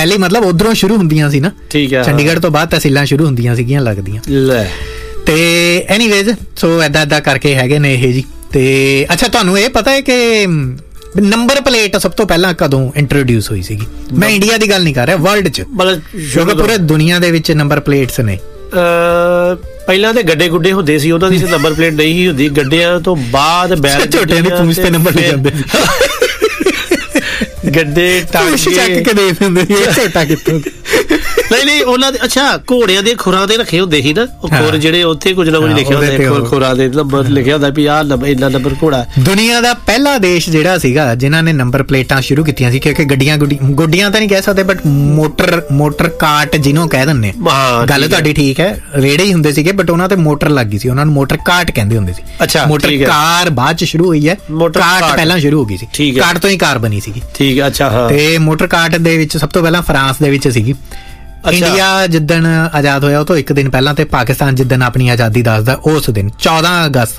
ਪਹਿਲੇ ਮਤਲਬ ਉਧਰੋਂ ਸ਼ੁਰੂ ਹੁੰਦੀਆਂ ਸੀ ਨਾ, ਠੀਕ ਹੈ, ਚੰਡੀਗੜ੍ਹ ਤੋਂ ਬਾਅਦ ਤਹਿਸੀਲਾਂ ਸ਼ੁਰੂ ਹੁੰਦੀਆਂ ਸੀਗੀਆਂ ਲੱਗਦੀਆਂ। ਤੇ ਐਨੀਵੇਜ਼ ਸੋ ਏਦਾਂ ਕਰਕੇ ਹੈਗੇ ਨੇ ਇਹ ਜੀ। ਤੇ ਅੱਛਾ, ਤੁਹਾਨੂੰ ਇਹ ਪਤਾ ਹੈ ਕਿ ਨੰਬਰ ਪਲੇਟ ਸਭ ਤੋਂ ਪਹਿਲਾਂ ਕਦੋਂ ਇੰਟਰੋਡਿਊਸ ਹੋਈ ਸੀਗੀ? ਮੈਂ ਇੰਡੀਆ ਦੀ ਗੱਲ ਨਹੀਂ ਕਰ ਰਿਹਾ, ਵਰਲਡ 'ਚ, ਕਿਉਂਕਿ ਪੂਰੇ ਦੁਨੀਆ ਦੇ ਵਿੱਚ ਨੰਬਰ ਪਲੇਟਸ ਨੇ। ਪਹਿਲਾਂ ਤੇ ਗੱਡੇ ਗੁੱਡੇ ਹੁੰਦੇ ਸੀ, ਉਹਨਾਂ ਦੀ ਨੰਬਰ ਪਲੇਟ ਨਹੀਂ ਹੀ ਹੁੰਦੀ। ਗੱਡਿਆਂ ਤੋਂ ਬਾਅਦ ਬੈਲ ਝੋਟਿਆਂ ਦੀ ਪੂੰਛ ਤੇ ਨੰਬਰ ਲਿਖ ਜਾਂਦੇ ਗੱਡੇ ਚੱਕ ਕੇ ਦੇਖ ਦਿੰਦੇ ਸੀ ਝੋਟਾ ਕਿੱਥੋਂ। ਨਹੀਂ ਉਹਨਾਂ ਦੇ ਅੱਛਾ ਘੋੜਿਆਂ ਦੇ ਖੁਰਾਂ ਤੇ ਰੱਖੇ ਹੁੰਦੇ ਸੀ ਨਾ, ਉਹ ਖੁਰ ਜਿਹੜੇ ਉੱਥੇ ਕੁਝ ਨਾ ਕੁਝ ਲਿਖਿਆ ਹੁੰਦਾ, ਖੁਰਾਂ ਦੇ ਨੰਬਰ ਲਿਖਿਆ ਹੁੰਦਾ ਵੀ ਆਹ ਇੰਨਾ ਨੰਬਰ ਘੋੜਾ। ਦੁਨੀਆ ਦਾ ਪਹਿਲਾ ਦੇਸ਼ ਜਿਹੜਾ ਸੀਗਾ ਜਿਨ੍ਹਾਂ ਨੇ ਨੰਬਰ ਪਲੇਟਾਂ ਸ਼ੁਰੂ ਕੀਤੀਆਂ ਸੀ, ਕਿਉਂਕਿ ਗੁੱਡੀਆਂ ਤਾਂ ਨਹੀਂ ਕਹਿ ਸਕਦੇ, ਬਟ ਮੋਟਰ ਕਾਰਟ ਜਿਹਨੂੰ ਕਹਿ ਦਿੰਦੇ ਆ, ਗੱਲ ਤੁਹਾਡੀ ਠੀਕ ਹੈ, ਰੇੜੇ ਹੀ ਹੁੰਦੇ ਸੀਗੇ ਬਟ ਉਹਨਾਂ ਤੇ ਮੋਟਰ ਲੱਗ ਗਈ ਸੀ, ਉਹਨਾਂ ਨੂੰ ਮੋਟਰ ਕਾਰਟ ਕਹਿੰਦੇ ਹੁੰਦੇ ਸੀ। ਅੱਛਾ, ਮੋਟਰ ਕਾਰ ਬਾਅਦ ਚ ਸ਼ੁਰੂ ਹੋਈ ਹੈ, ਕਾਰਟ ਪਹਿਲਾਂ ਸ਼ੁਰੂ ਹੋ ਗਈ ਸੀ, ਕਾਰਟ ਤੋਂ ਹੀ ਕਾਰ ਬਣੀ ਸੀਗੀ। ਠੀਕ ਹੈ, ਅੱਛਾ। ਤੇ ਮੋਟਰ ਕਾਰਟ ਦੇ ਵਿੱਚ ਸਭ ਤੋਂ ਪਹਿਲਾਂ ਫਰਾਂਸ ਦੇ ਵਿੱਚ ਸੀਗੀ। ਇੰਡੀਆ ਜਿੱਦਣ ਆਜ਼ਾਦ ਹੋਇਆ ਉਹ ਤੋਂ ਇੱਕ ਦਿਨ ਪਹਿਲਾਂ, ਤੇ ਪਾਕਿਸਤਾਨ ਜਿੱਦਣ ਆਪਣੀ ਆਜ਼ਾਦੀ ਦੱਸਦਾ ਉਸ ਦਿਨ 14 ਅਗਸਤ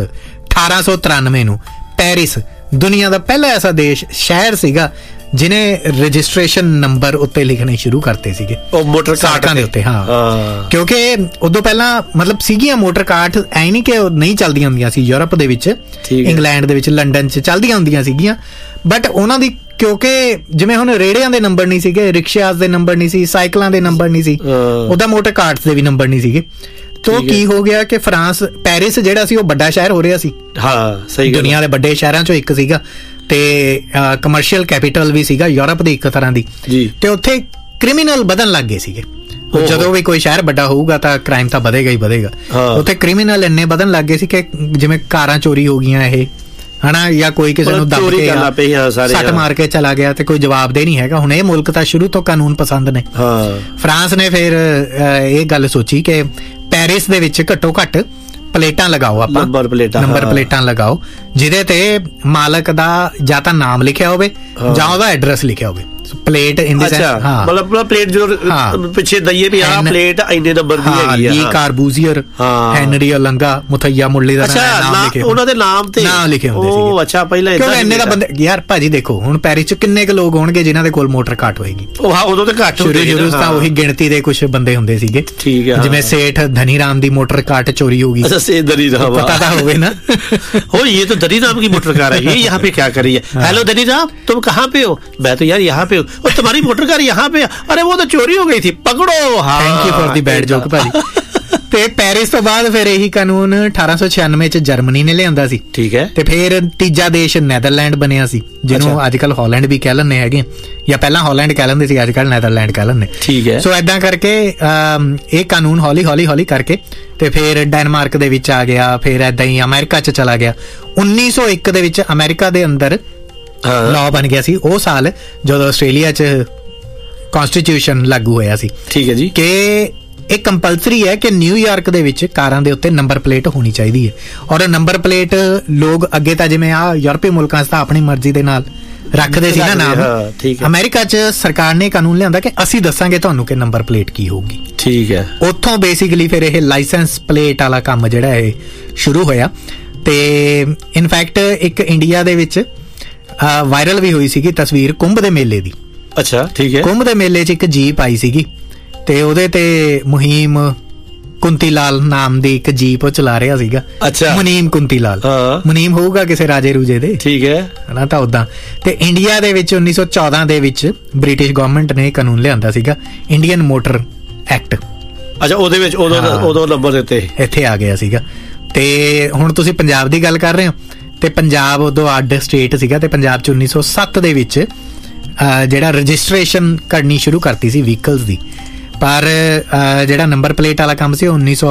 1893 ਨੂੰ ਪੈਰਿਸ ਦੁਨੀਆ ਦਾ ਪਹਿਲਾ ਐਸਾ ਸ਼ਹਿਰ ਸੀਗਾ ਜਿਹਨੇ ਰਜਿਸਟ੍ਰੇਸ਼ਨ ਨੰਬਰ ਉੱਤੇ ਲਿਖਣੇ ਸ਼ੁਰੂ ਕਰਤੇ ਸੀਗੇ, ਉਹ ਮੋਟਰ ਕਾਰਟਾਂ ਦੇ ਉੱਤੇ। ਹਾਂ, ਕਿਉਂਕਿ ਉਦੋਂ ਪਹਿਲਾਂ ਮਤਲਬ ਸੀਗੀਆਂ ਮੋਟਰ ਕਾਰਟ, ਐ ਨਹੀਂ ਕਿ ਨਹੀਂ ਚੱਲਦੀਆਂ ਹੁੰਦੀਆਂ ਸੀ। ਯੂਰਪ ਦੇ ਵਿੱਚ, ਇੰਗਲੈਂਡ ਦੇ ਵਿੱਚ, ਲੰਡਨ 'ਚ ਚੱਲਦੀਆਂ ਹੁੰਦੀਆਂ ਸੀਗੀਆਂ, ਬਟ ਉਹਨਾਂ ਦੀ ਕਿਉਂਕਿ ਜਿਵੇਂ ਹੁਣ ਰੇੜਿਆਂ ਦੇ ਨੰਬਰ ਨਹੀਂ ਸੀਗੇ, ਰਿਕਸ਼ਿਆਜ਼ ਦੇ ਨੰਬਰ ਨਹੀਂ ਸੀ, ਸਾਈਕਲਾਂ ਦੇ ਨੰਬਰ ਨਹੀਂ ਸੀ, ਉਹਦਾ ਮੋਟਰ ਕਾਰਟਸ ਦੇ ਵੀ ਨੰਬਰ ਨਹੀਂ ਸੀਗੇ। ਤੋ ਕੀ ਹੋ ਗਿਆ ਕਿ ਪੈਰਿਸ ਜਿਹੜਾ ਸੀ ਉਹ ਵੱਡਾ ਸ਼ਹਿਰ ਹੋ ਰਿਹਾ ਸੀ। ਹਾਂ, ਸਹੀ ਗੱਲ, ਦੁਨੀਆ ਦੇ ਵੱਡੇ ਸ਼ਹਿਰਾਂ ਚੋਂ ਇੱਕ ਸੀਗਾ, ਤੇ ਕਮਰਸ਼ੀਅਲ ਕੈਪੀਟਲ ਵੀ ਸੀਗਾ ਯੂਰਪ ਦੀ ਇੱਕ ਤਰ੍ਹਾਂ ਦੀ। ਤੇ ਉੱਥੇ ਕ੍ਰਿਮੀਨਲ ਵਧਣ ਲੱਗ ਗਏ ਸੀਗੇ। ਜਦੋਂ ਵੀ ਕੋਈ ਸ਼ਹਿਰ ਵੱਡਾ ਹੋਊਗਾ ਤਾਂ ਕ੍ਰਾਈਮ ਤਾਂ ਵਧੇਗਾ ਹੀ ਵਧੇਗਾ। ਉੱਥੇ ਕ੍ਰਿਮੀਨਲ ਇੰਨੇ ਵਧਣ ਲੱਗ ਗਏ ਸੀ ਕਿ ਜਿਵੇਂ ਕਾਰਾਂ ਚੋਰੀ ਹੋ ਗਈਆਂ ਇਹ, ਹਨਾ, ਜਾਂ ਕੋਈ ਕਿਸੇ ਨੂੰ ਦੱਬ ਕੇ ਸੱਟ ਮਾਰ ਕੇ ਚਲਾ ਗਿਆ ਤੇ ਕੋਈ ਜਵਾਬਦੇਹ ਨਹੀਂ ਹੈਗਾ। ਹੁਣ ਇਹ ਮੁਲਕ ਤਾਂ ਸ਼ੁਰੂ ਤੋਂ ਕਾਨੂੰਨ ਪਸੰਦ ਨੇ। ਫਰਾਂਸ ਨੇ ਫਿਰ ਇਹ ਗੱਲ ਸੋਚੀ ਕਿ ਪੈਰਿਸ ਦੇ ਵਿੱਚ ਘੱਟੋ ਘੱਟ ਪਲੇਟਾਂ ਲਗਾਓ, ਆਪਾਂ ਨੰਬਰ ਪਲੇਟਾਂ ਲਗਾਓ ਜਿਹਦੇ ਤੇ ਮਾਲਕ ਦਾ ਜਾਂ ਤਾਂ ਨਾਮ ਲਿਖਿਆ ਹੋਵੇ ਜਾਂ ਉਹਦਾ ਐਡਰੈਸ ਲਿਖਿਆ ਹੋਵੇ। ਪਲੇਟ ਇਨ ਦੀ ਸੈਂਸ, ਹਾਂ, ਮਤਲਬ ਪਲੇਟ ਜਦੋਂ ਪਿੱਛੇ ਦਈਏ ਵੀ ਆਹ ਪਲੇਟ ਇੰਨੇ ਨੰਬਰ ਦੀ ਹੈਗੀ ਆ। ਲੀ ਕਾਰਬੂਜ਼ੀਅਰ, ਹੈਨਰੀ ਅਲੰਗਾ, ਮੁਥਈਆ ਮੁਰਲੀ ਦਾ ਨਾਮ ਲਿਖੇ, ਉਹਨਾਂ ਦੇ ਨਾਮ ਤੇ ਨਾਮ ਲਿਖੇ ਹੁੰਦੇ ਸੀ। ਉਹ ਅੱਛਾ, ਪਹਿਲਾਂ ਇੰਨੇ ਦਾ ਬੰਦੇ ਯਾਰ ਭਾਜੀ ਦੇਖੋ ਹੁਣ ਪੈਰਿਸ ਚ ਕਿੰਨੇ ਕੁ ਲੋਕ ਹੋਣਗੇ ਜਿਨ੍ਹਾਂ ਦੇ ਕੋਲ ਮੋਟਰ ਕਾਟ ਹੋਏਗੀ? ਉਦੋਂ ਤਾਂ ਘੱਟ ਹੁੰਦੇ ਸੀ, ਤਾਂ ਉਹੀ ਗਿਣਤੀ ਦੇ ਕੁਝ ਬੰਦੇ ਹੁੰਦੇ ਸੀਗੇ। ਠੀਕ ਹੈ, ਜਿਵੇਂ ਸੇਠ ਧਨੀ ਰਾਮ ਦੀ ਮੋਟਰ ਕਾਟ ਚੋਰੀ ਹੋ ਗਈ, ਪਤਾ ਤਾਂ ਹੋਵੇ ਨਾ। हो ये तो धनी राम की मोटर कार है, ये यहाँ पे क्या कर रही है? हेलो धनी राम, तुम कहाँ पे हो? मैं तो यार यहाँ पे हूँ। और तुम्हारी मोटर कार यहाँ पे? अरे वो तो चोरी हो गई थी, पकड़ो। Thank you for the bad joke भाजी। ਤੇ ਪੈਰਿਸ ਤੋਂ ਬਾਅਦ ਫਿਰ ਇਹੀ ਕਾਨੂੰਨ 1896 ਚ ਜਰਮਨੀ ਨੇ ਲਿਆਂਦਾ ਸੀ। ਠੀਕ ਹੈ, ਤੇ ਫਿਰ ਤੀਜਾ ਦੇਸ਼ ਨੈਦਰਲੈਂਡ ਬਣਿਆ ਸੀ, ਜਿਹਨੂੰ ਅੱਜ ਕੱਲ ਹਾਲੈਂਡ ਵੀ ਕਹਿ ਲੈਂਦੇ ਹੈਗੇ, ਜਾਂ ਪਹਿਲਾਂ ਹਾਲੈਂਡ ਕਹਿ ਲੈਂਦੇ ਸੀ, ਅੱਜ ਕੱਲ ਨੈਦਰਲੈਂਡ ਕਹਿ ਲੈਂਦੇ। ਠੀਕ ਹੈ, ਸੋ ਏਦਾਂ ਕਰਕੇ ਇਹ ਕਾਨੂੰਨ ਹੌਲੀ ਹੌਲੀ ਕਰਕੇ ਤੇ ਫਿਰ ਡੈਨਮਾਰਕ ਦੇ ਵਿੱਚ ਆ ਗਿਆ, ਫਿਰ ਏਦਾਂ ਹੀ ਅਮਰੀਕਾ ਚ ਚਲਾ ਗਿਆ। 1901 ਦੇ ਵਿੱਚ ਅਮਰੀਕਾ ਦੇ ਅੰਦਰ ਲਾਅ ਬਣ ਗਿਆ ਸੀ, ਉਹ ਸਾਲ ਜਦੋਂ ਆਸਟ੍ਰੇਲੀਆ ਚ ਕਨਸਟੀਟਿਊਸ਼ਨ ਲਾਗੂ ਹੋਇਆ ਸੀ। ਠੀਕ ਹੈ ਜੀ, ਕਿ ਇਹ ਕੰਪਲਸਰੀ ਹੈ ਕਿ ਨਿਊਯਾਰਕ ਦੇ ਵਿੱਚ ਕਾਰਾਂ ਦੇ ਉੱਤੇ ਨੰਬਰ ਪਲੇਟ ਹੋਣੀ ਚਾਹੀਦੀ ਹੈ। ਔਰ ਨੰਬਰ ਪਲੇਟ ਲੋਕ ਅੱਗੇ ਤਾਂ ਜਿਵੇਂ ਆ ਯੂਰਪੀ ਮੁਲਕਾਂ 'ਚ ਤਾਂ ਆਪਣੀ ਮਰਜ਼ੀ ਦੇ ਨਾਲ ਰੱਖਦੇ ਸੀ ਨਾ ਨਾਮ, ਅਮਰੀਕਾ 'ਚ ਸਰਕਾਰ ਨੇ ਕਾਨੂੰਨ ਲਿਆਂਦਾ ਕਿ ਅਸੀਂ ਦੱਸਾਂਗੇ ਤੁਹਾਨੂੰ ਕਿ ਨੰਬਰ ਪਲੇਟ ਕੀ ਹੋਊਗੀ। ਠੀਕ ਹੈ, ਉੱਥੋਂ ਬੇਸਿਕਲੀ ਫਿਰ ਇਹ ਲਾਇਸੈਂਸ ਪਲੇਟ ਵਾਲਾ ਕੰਮ ਜਿਹੜਾ ਇਹ ਸ਼ੁਰੂ ਹੋਇਆ। ਤੇ ਇਨਫੈਕਟ ਇੱਕ ਇੰਡੀਆ ਦੇ ਵਿੱਚ ਵਾਇਰਲ ਵੀ ਹੋਈ ਸੀਗੀ ਤਸਵੀਰ ਕੁੰਭ ਦੇ ਮੇਲੇ ਦੀ। ਅੱਛਾ, ਠੀਕ ਹੈ, ਕੁੰਭ ਦੇ ਮੇਲੇ 'ਚ ਇੱਕ ਜੀਪ ਆਈ ਸੀਗੀ ਤੇ ਉਹਦੇ ਤੇ ਮੁਹੀਮ ਕੁੰਤੀ ਲਾਲ ਨਾਮ ਦੀ ਇੱਕ ਜੀਪ ਉਹ ਚਲਾ ਰਿਹਾ ਸੀਗਾ। ਅੱਛਾ, ਮੁਨੀਮ ਕੁੰਤੀ ਲਾਲ, ਮੁਨੀਮ ਹੋਊਗਾ ਕਿਸੇ ਰਾਜੇ ਰੂਜੇ ਦੇ। ਠੀਕ ਹੈ ਨਾ, ਤਾਂ ਉਦਾਂ। ਤੇ ਇੰਡੀਆ ਦੇ ਵਿੱਚ 1914 ਦੇ ਵਿੱਚ ਬ੍ਰਿਟਿਸ਼ ਗਵਰਨਮੈਂਟ ਨੇ ਕਾਨੂੰਨ ਲਿਆਂਦਾ ਸੀਗਾ, ਇੰਡੀਅਨ ਮੋਟਰ ਐਕਟ। ਅੱਛਾ, ਉਹਦੇ ਵਿੱਚ ਉਦੋਂ ਨੰਬਰ ਦਿੱਤੇ ਇੱਥੇ ਆ ਗਿਆ ਸੀਗਾ। ਤੇ ਹੁਣ ਤੁਸੀਂ ਪੰਜਾਬ ਦੀ ਗੱਲ ਕਰ ਰਹੇ ਹੋ, ਤੇ ਪੰਜਾਬ ਉਦੋਂ ਅੱਡ ਸਟੇਟ ਸੀਗਾ, ਤੇ ਪੰਜਾਬ 'ਚ 1907 ਦੇ ਵਿੱਚ ਜਿਹੜਾ ਰਜਿਸਟ੍ਰੇਸ਼ਨ ਕਰਨੀ ਸ਼ੁਰੂ ਕਰਤੀ ਸੀ ਵਹੀਕਲਸ ਦੀ। ਪਰ ਜਿਹੜਾ ਨੰਬਰ ਪਲੇਟ ਵਾਲਾ ਕੰਮ ਸੀ 1900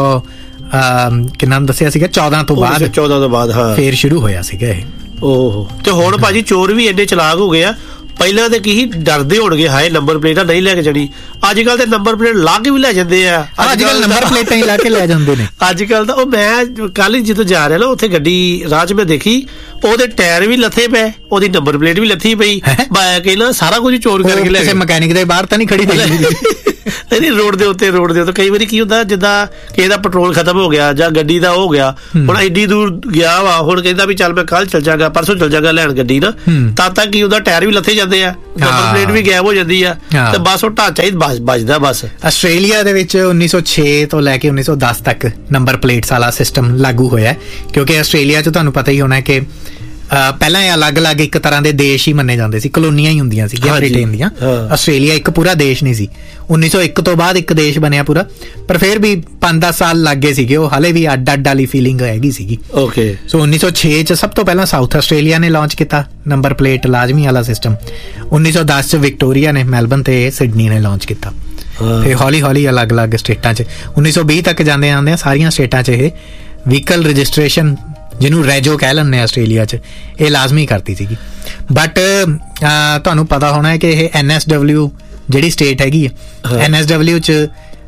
ਕਿੰਨਾ ਦੱਸਿਆ ਸੀਗਾ 14 ਤੋਂ ਬਾਅਦ ਹਾਂ ਫੇਰ ਸ਼ੁਰੂ ਹੋਇਆ ਸੀਗਾ ਇਹ। ਓਹ, ਤੇ ਹੁਣ ਭਾਜੀ ਚੋਰ ਵੀ ਇੰਨੇ ਚਲਾਕ ਹੋ ਗਏ ਆ। ਪਹਿਲਾਂ ਤੇ ਕੀ ਡਰਦੇ ਹੋਣਗੇ, ਹਾਏ ਨੰਬਰ ਪਲੇਟਾਂ ਨਹੀਂ ਲੈ ਕੇ ਜਾਣੀ। ਅੱਜ ਕੱਲ ਤੇ ਨੰਬਰ ਪਲੇਟ ਲਾ ਕੇ ਵੀ ਲੈ ਜਾਂਦੇ ਆ। ਅੱਜ ਕੱਲ ਨੰਬਰ ਪਲੇਟਾਂ ਹੀ ਲਾ ਕੇ ਲੈ ਜਾਂਦੇ ਨੇ। ਅੱਜ ਕੱਲ ਤਾਂ ਉਹ ਮੈਂ ਕੱਲ ਜਦੋਂ ਜਾ ਰਿਹਾ ਨਾ ਉੱਥੇ ਗੱਡੀ ਰਾਹ 'ਚ ਮੈਂ ਦੇਖੀ, ਉਹਦੇ ਟਾਇਰ ਵੀ ਲੱਥੇ ਪਏ, ਉਹਦੀ ਨੰਬਰ ਪਲੇਟ ਵੀ ਲੱਥੀ ਪਈ। ਕਹਿੰਦਾ ਸਾਰਾ ਕੁਝ ਚੋਰ ਕਰਕੇ ਲੈ ਗਏ। ਮਕੈਨਿਕ ਦੇ ਬਾਹਰ ਤਾਂ ਨਹੀਂ ਖੜੀ ਨਹੀਂ ਰੋਡ ਦੇ ਉੱਤੇ ਕਈ ਵਾਰੀ ਕੀ ਹੁੰਦਾ, ਜਿੱਦਾਂ ਕਿਸੇ ਦਾ ਪੈਟਰੋਲ ਖਤਮ ਹੋ ਗਿਆ ਜਾਂ ਗੱਡੀ ਦਾ ਹੋ ਗਿਆ, ਹੁਣ ਐਡੀ ਦੂਰ ਗਿਆ ਵਾ, ਹੁਣ ਕਹਿੰਦਾ ਵੀ ਚੱਲ ਮੈਂ ਕੱਲ ਚੱਲ ਜਾਗਾ, ਪਰਸੋਂ ਚੱਲ ਜਾਗਾ ਲੈਣ ਗੱਡੀ ਨਾ, ਤਦ ਤੱਕ ਕੀ ਉਹਦਾ ਟਾਇਰ ਵੀ ਲੱਥੇ ਜਾਂਦੇ ਆ, ਨੰਬਰ ਪਲੇਟ ਵੀ ਗਾਇਬ ਹੋ ਜਾਂਦੀ ਆ, ਤੇ ਬਸ ਉਹ ਢਾਂਚਾ ਹੀ ਵੱਜਦਾ ਬਸ। ਆਸਟ੍ਰੇਲੀਆ ਦੇ ਵਿੱਚ 1906 ਤੋਂ ਲੈ ਕੇ 1910 ਤੱਕ ਨੰਬਰ ਪਲੇਟਸ ਵਾਲਾ ਸਿਸਟਮ ਲਾਗੂ ਹੋਇਆ, ਕਿਉਂਕਿ ਆਸਟ੍ਰੇਲੀਆ 'ਚ ਤੁਹਾਨੂੰ ਪਤਾ ਹੀ ਹੋਣਾ ਕਿ ਪਹਿਲਾਂ ਇਹ ਅਲੱਗ-ਅਲੱਗ ਇੱਕ ਤਰ੍ਹਾਂ ਦੇ ਦੇਸ਼ ਹੀ ਮੰਨੇ ਜਾਂਦੇ ਸੀ, ਕਲੋਨੀਆਂ ਹੀ ਹੁੰਦੀਆਂ ਸੀਗੀਆਂ ਬ੍ਰਿਟੇਨ ਦੀਆਂ। ਆਸਟ੍ਰੇਲੀਆ ਇੱਕ ਪੂਰਾ ਦੇਸ਼ ਨਹੀਂ ਸੀ। 1901 ਤੋਂ ਬਾਅਦ ਇੱਕ ਦੇਸ਼ ਬਣਿਆ ਪੂਰਾ, ਪਰ ਫਿਰ ਵੀ 5-10 ਸਾਲ ਲੱਗ ਗਏ ਸੀਗੇ, ਉਹ ਹਾਲੇ ਵੀ ਅੱਡ-ਅੱਡ ਵਾਲੀ ਫੀਲਿੰਗ ਹੈਗੀ ਸੀਗੀ। ਓਕੇ। ਸੋ 1906 ਚ ਸਭ ਤੋਂ ਪਹਿਲਾਂ ਸਾਊਥ ਆਸਟ੍ਰੇਲੀਆ ਨੇ ਲਾਂਚ ਕੀਤਾ ਨੰਬਰ ਪਲੇਟ ਲਾਜ਼ਮੀ ਵਾਲਾ ਸਿਸਟਮ। 1910 ਚ ਵਿਕਟੋਰੀਆ ਨੇ, ਮੈਲਬਨ ਤੇ ਸਿਡਨੀ ਨੇ ਲਾਂਚ ਕੀਤਾ। ਤੇ ਹੌਲੀ-ਹੌਲੀ ਅਲੱਗ-ਅਲੱਗ ਸਟੇਟਾਂ 'ਚ 1920 ਤੱਕ ਜਾਂਦੇ ਸਾਰੀਆਂ ਸਟੇਟਾਂ 'ਚ ਇਹ ਵਹੀਕਲ ਰਜਿਸਟ੍ਰੇਸ਼ਨ, ਜਿਹਨੂੰ ਰੈਜੋ ਕਹਿ ਲੈਂਦੇ ਆ ਆਸਟ੍ਰੇਲੀਆ 'ਚ, ਇਹ ਲਾਜ਼ਮੀ ਕਰਤੀ ਸੀਗੀ। ਬਟ ਤੁਹਾਨੂੰ ਪਤਾ ਹੋਣਾ ਹੈ ਕਿ ਇਹ NSW ਜਿਹੜੀ ਸਟੇਟ ਹੈਗੀ ਆ, NSW 'ਚ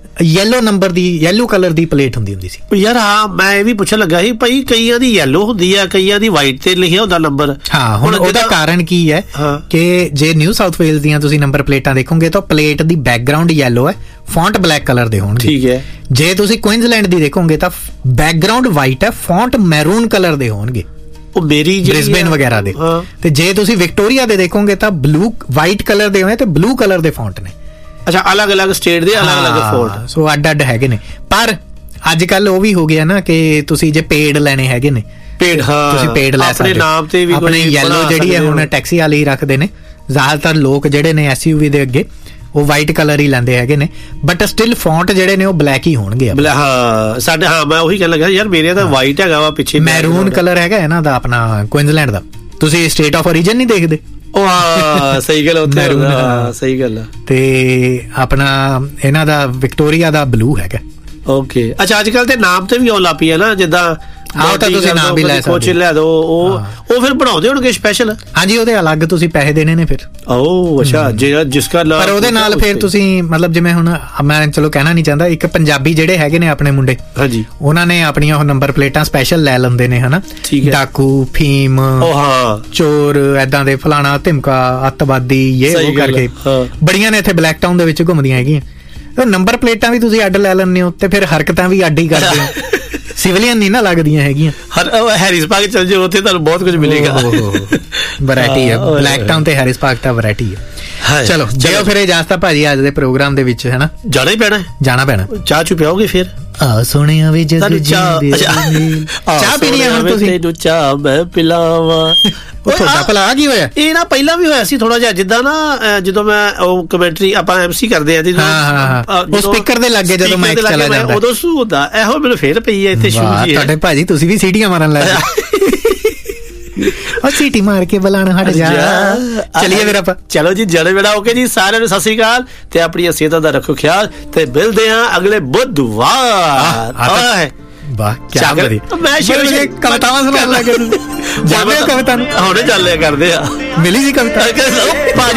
ਯੈਲੋ ਕਲਰ ਦੀ ਪਲੇਟ ਹੁੰਦੀ ਸੀ ਯਾਰ। ਹਾਂ, ਮੈਂ ਇਹ ਵੀ ਪੁੱਛਣ ਲੱਗਾ ਸੀ ਭਾਈ, ਕਈਆਂ ਦੀ ਯੈਲੋ ਹੁੰਦੀ ਆ, ਕਈਆਂ ਦੀ ਵਾਈਟ ਤੇ ਲਿਖਿਆ ਹੁੰਦਾ ਨੰਬਰ। ਹਾਂ, ਹੁਣ ਉਹਦਾ ਕਾਰਨ ਕੀ ਹੈ ਕਿ ਜੇ ਨਿਊ ਸਾਊਥ ਵੇਲਜ਼ ਦੀਆਂ ਤੁਸੀਂ ਨੰਬਰ ਪਲੇਟਾਂ ਦੇਖੋਗੇ ਤਾਂ ਪਲੇਟ ਦੀ ਬੈਕਗ੍ਰਾਉਂਡ ਯੈਲੋ ਹੈ, ਫੌਂਟ ਬਲੈਕ ਕਲਰ ਦੇ ਹੋਣਗੇ। ਠੀਕ ਹੈ। ਜੇ ਤੁਸੀਂ ਕੁਇਨਜ਼ਲੈਂਡ ਦੀ ਦੇਖੋਗੇ ਤਾਂ ਬੈਕਗ੍ਰਾਉਂਡ ਵਾਈਟ ਹੈ, ਫੌਂਟ ਮੈਰੂਨ ਕਲਰ ਦੇ ਹੋਣਗੇ, ਉਹ ਮੇਰੀ ਬ੍ਰਿਸਬੇਨ ਵਗੈਰਾ ਦੇ। ਤੇ ਜੇ ਤੁਸੀਂ ਵਿਕਟੋਰੀਆ ਦੇ ਦੇਖੋਗੇ ਤਾਂ ਵਾਈਟ ਕਲਰ ਦੇ ਹੋਏ ਤੇ ਬਲੂ ਕਲਰ ਦੇ ਫੌਂਟ ਨੇ। ਅੱਛਾ, ਅਲੱਗ-ਅਲੱਗ ਸਟੇਟ ਦੇ ਅਲੱਗ-ਅਲੱਗ ਫੌਂਟ, ਸੋ ਅੱਡ-ਅੱਡ ਹੈਗੇ ਨੇ। ਪਰ ਅੱਜ ਕੱਲ ਉਹ ਵੀ ਹੋ ਗਿਆ ਨਾ ਕਿ ਤੁਸੀਂ ਜੇ ਪੇਡ ਲੈਣੇ ਹੈਗੇ ਨੇ, ਤੁਸੀਂ ਪੇਡ ਲੈ ਸਕਦੇ, ਨਾਮ ਤੇ ਵੀ ਆਪਣੇ ਯੈਲੋ ਜਿਹੜੀ ਹੈ ਹੁਣ ਟੈਕਸੀ ਵਾਲੇ ਹੀ ਰੱਖਦੇ ਨੇ ਜ਼ਿਆਦਾਤਰ ਲੋਕ ਜਿਹੜੇ ਨੇ SUV ਦੇ ਅੱਗੇ, ਉਹ ਵਾਈਟ ਕਲਰ ਹੀ ਲੈਂਦੇ ਹੈਗੇ ਨੇ, ਬਟ ਸਟਿਲ ਫੌਂਟ ਜਿਹੜੇ ਨੇ ਉਹ ਬਲੈਕ ਹੀ ਹੋਣਗੇ। ਹਾਂ ਸਾਡੇ, ਹਾਂ ਮੈਂ ਉਹੀ ਕਹਿਣ ਲੱਗਾ ਯਾਰ, ਮੇਰੇ ਤਾਂ ਵਾਈਟ ਹੈਗਾ ਵਾ, ਪਿੱਛੇ ਮੈਰੂਨ ਕਲਰ ਹੈਗਾ ਇਹਨਾਂ ਦਾ ਆਪਣਾ ਕੁਇਨਜ਼ਲੈਂਡ ਦਾ। ਤੁਸੀਂ ਸਟੇਟ ਆਫ ਓਰੀਜਨ ਨਹੀਂ ਦੇਖਦੇ? ਉਹ ਹਾਂ, ਸਹੀ ਗੱਲ, ਉੱਥੇ ਸਹੀ ਗੱਲ। ਤੇ ਆਪਣਾ ਇਹਨਾਂ ਦਾ ਵਿਕਟੋਰੀਆ ਦਾ ਬਲੂ ਹੈਗਾ। ਓਕੇ। ਅੱਛਾ, ਅੱਜ ਕੱਲ ਤੇ ਨਾਮ ਤੇ ਵੀ ਆਉਣ ਲੱਗ ਪਈ ਹੈ ਨਾ, ਜਿੱਦਾਂ ਆਹ ਤਾਂ ਤੁਸੀਂ ਨਾਮ ਵੀ ਲੈ ਸਕਦੇ, ਲੈ ਦੋ, ਉਹ ਫਿਰ ਬਣਾਉਂਦੇ ਹੋਣਗੇ ਸਪੈਸ਼ਲ। ਹਾਂਜੀ, ਉਹਦੇ ਅਲੱਗ ਤੁਸੀਂ ਪੈਸੇ ਦੇਣੇ ਨੇ ਫਿਰ। ਓ ਅੱਛਾ, ਜਿਸਕਾ ਪਰ ਉਹਦੇ ਨਾਲ ਫਿਰ ਤੁਸੀਂ ਮਤਲਬ ਜਿਵੇਂ ਹੁਣ ਮੈਂ ਚਲੋ ਕਹਿਣਾ ਨਹੀਂ ਚਾਹੁੰਦਾ, ਇੱਕ ਪੰਜਾਬੀ ਜਿਹੜੇ ਹੈਗੇ ਨੇ ਆਪਣੇ ਮੁੰਡੇ, ਹਾਂਜੀ, ਉਹਨਾਂ ਨੇ ਆਪਣੀਆਂ ਉਹ ਨੰਬਰ ਪਲੇਟਾਂ ਸਪੈਸ਼ਲ ਲੈ ਲੈਂਦੇ ਨੇ ਹਨਾ, ਡਾਕੂ, ਫੀਮ, ਚੋਰ, ਏਦਾਂ ਦੇ ਫਲਾਣਾ ਧਮਕਾ, ਅੱਤਵਾਦੀ, ਇਹ ਉਹ ਕਰਕੇ ਬੜੀਆਂ ਨੇ ਇੱਥੇ ਬਲੈਕ ਟਾਊਨ ਦੇ ਵਿੱਚ ਘੁੰਮਦੀਆਂ ਹੈਗੀਆਂ। ਨੰਬਰ ਪਲੇਟਾਂ ਵੀ ਤੁਸੀਂ ਅੱਡ ਲੈ ਲੈਂਦੇ ਹੋ ਤੇ ਫਿਰ ਹਰਕਤਾਂ ਵੀ ਅੱਡ ਹੀ ਕਰਦੇ ਹੋ, ਸਿਵਲੀਅਨ ਨਹੀਂ ਨਾ ਲੱਗਦੀਆਂ ਹੈਗੀਆਂ। ਹੈਰਿਸ ਪਾਰਕ ਚਲ ਜਾਓ, ਉੱਥੇ ਤੁਹਾਨੂੰ ਬਹੁਤ ਕੁਝ ਮਿਲੇਗਾ, ਵੈਰਾਈਟੀ ਹੈ। ਬਲੈਕ ਟਾਊਨ ਤੇ ਹੈਰਿਸ ਪਾਰਕ ਤਾਂ ਵੈਰਾਈਟੀ ਹੈ। ਚਲੋ ਜਿਓ ਫਿਰ ਇਜਾਜ਼ਤ ਭਾਜੀ ਅੱਜ ਦੇ ਪ੍ਰੋਗਰਾਮ ਦੇ ਵਿੱਚ, ਹੈ ਨਾ? ਜਾਣਾ ਹੀ ਪੈਣਾ, ਜਾਣਾ ਪੈਣਾ। ਚਾਹ ਚੁ ਪਿਆਓਗੇ ਫਿਰ? ਆ ਸੋਹਣਿਆ ਵੀ ਚਾਹ ਪੀਣੀ ਹੈ ਹੁਣ ਤੁਸੀਂ? ਤੈਨੂੰ ਚਾਹ ਮੈਂ ਪਿਲਾਵਾਂ। ਉਹ ਤੁਹਾਡਾ ਭਲਾ ਕੀ ਹੋਇਆ? ਇਹ ਨਾ ਪਹਿਲਾਂ ਵੀ ਹੋਇਆ ਸੀ ਥੋੜਾ ਜਿਹਾ, ਜਿੱਦਾਂ ਨਾ ਜਦੋਂ ਮੈਂ ਉਹ ਕਮੈਂਟਰੀ ਆਪਾਂ MC ਕਰਦੇ ਆ, ਉਹ ਸਪੀਕਰ ਦੇ ਲੱਗੇ ਜਦੋਂ ਮਾਈਕ ਚਲਾ ਜਾਂਦਾ, ਉਦੋਂ ਸ਼ੁਰੂ ਹੁੰਦਾ। ਇਹੋ ਮੈਨੂੰ ਫੇਰ ਪਈ ਹੈ ਇੱਥੇ ਸ਼ੁਰੂ ਜੀ। ਤੁਹਾਡੇ ਭਾਜੀ ਤੁਸੀਂ ਵੀ ਸੀਟੀਆਂ ਮਾਰਨ ਲੱਗ ਗਏ। ਉਹ ਸੀਟੀ ਮਾਰ ਕੇ ਬੁਲਾਣਾ ਹਟ ਜਾ। ਚਲਿਏ ਫਿਰ ਆਪਾਂ, ਚਲੋ ਜੀ, ਜੜੇ ਬੇੜਾ। ਓਕੇ ਜੀ, ਸਾਰਿਆਂ ਨੂੰ ਸਤਿ ਸ੍ਰੀ ਅਕਾਲ ਤੇ ਆਪਣੀ ਸਿਹਤ ਦਾ ਰੱਖੋ ਖਿਆਲ, ਤੇ ਮਿਲਦੇ ਆ ਅਗਲੇ ਬੁੱਧਵਾਰ। ਵਾਹ, ਕਿਆ ਵਧੀਆ। ਮੈਂ ਕਵਿਤਾਵਾਂ ਸੁਣਾਉਣ ਲੱਗੇ, ਜਾਂਦੇ ਕਵਿਤਾ ਨੂੰ ਹੁਣੇ ਚੱਲਿਆ ਕਰਦੇ ਆ। ਮਿਲੀ ਸੀ ਕਵਿਤਾ।